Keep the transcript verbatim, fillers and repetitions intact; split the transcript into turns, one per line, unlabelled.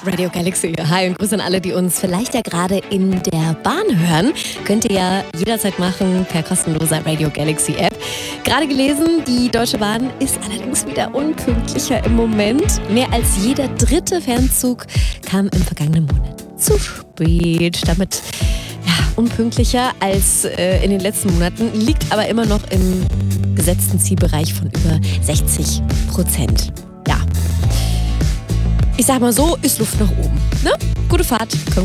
Radio Galaxy. Hi und Grüße an alle, die uns vielleicht ja gerade in der Bahn hören. Könnt ihr ja jederzeit machen per kostenloser Radio Galaxy App. Gerade gelesen, die Deutsche Bahn ist allerdings wieder unpünktlicher im Moment. Mehr als jeder dritte Fernzug kam im vergangenen Monat zu spät. Damit ja, unpünktlicher als äh, in den letzten Monaten, liegt aber immer noch im gesetzten Zielbereich von über sechzig Prozent. Ja. Ich sag mal so, ist Luft nach oben. Ne? Gute Fahrt. Komm